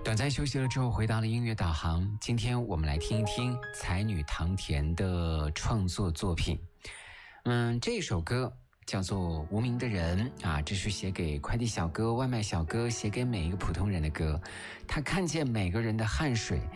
短暂休息了之后，回到了音乐导航。今天我们来听一听才女唐田的创作作品。这首歌叫做《无名的人》啊，这是写给快递小哥、外卖小哥，写给每一个普通人的歌。他看见每个人的汗水，